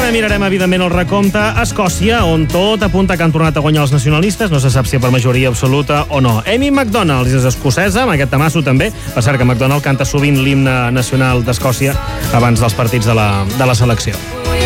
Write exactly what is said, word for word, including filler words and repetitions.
Ara mirarem, evidentment, el recompte a Escòcia, on tot apunta que han tornat a guanyar els nacionalistes. No se sap si per majoria absoluta o no. Amy Macdonald és escocesa, amb aquest tamasso també. Per cert que Macdonald canta sovint l'himne nacional d'Escòcia abans dels partits de la, de la selecció.